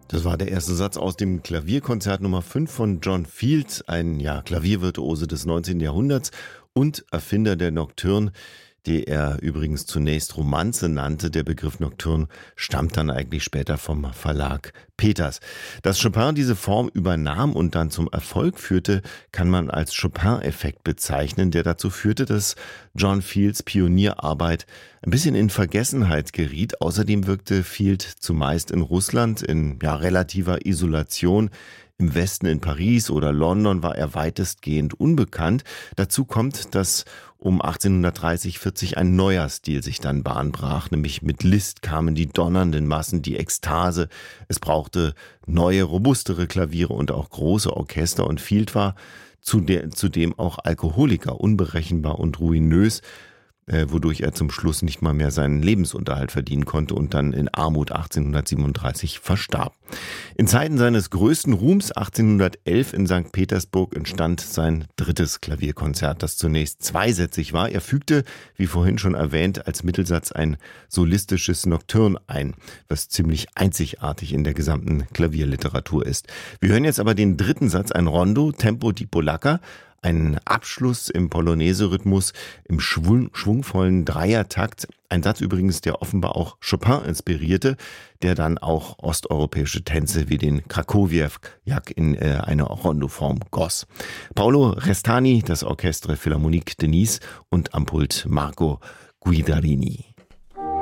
Das war der erste Satz aus dem Klavierkonzert Nummer 5 von John Field, ein Klaviervirtuose des 19. Jahrhunderts und Erfinder der Nocturne, die er übrigens zunächst Romanze nannte. Der Begriff Nocturne stammt dann eigentlich später vom Verlag Peters. Dass Chopin diese Form übernahm und dann zum Erfolg führte, kann man als Chopin-Effekt bezeichnen, der dazu führte, dass John Fields Pionierarbeit ein bisschen in Vergessenheit geriet. Außerdem wirkte Field zumeist in Russland in relativer Isolation. Im Westen in Paris oder London war er weitestgehend unbekannt. Dazu kommt, dass um 1830/40 ein neuer Stil sich dann Bahn brach, nämlich mit Liszt kamen die donnernden Massen, die Ekstase. Es brauchte neue, robustere Klaviere und auch große Orchester, und Field war zudem auch Alkoholiker, unberechenbar und ruinös, wodurch er zum Schluss nicht mal mehr seinen Lebensunterhalt verdienen konnte und dann in Armut 1837 verstarb. In Zeiten seines größten Ruhms 1811 in St. Petersburg entstand sein drittes Klavierkonzert, das zunächst zweisätzig war. Er fügte, wie vorhin schon erwähnt, als Mittelsatz ein solistisches Nocturne ein, was ziemlich einzigartig in der gesamten Klavierliteratur ist. Wir hören jetzt aber den dritten Satz, ein Rondo, Tempo di Polacca, ein Abschluss im Polonaise-Rhythmus, im schwungvollen Dreiertakt. Ein Satz übrigens, der offenbar auch Chopin inspirierte, der dann auch osteuropäische Tänze wie den Krakowiak in eine Rondo-Form goss. Paolo Restani, das Orchestre Philharmonique de Nice und am Pult Marco Guidarini.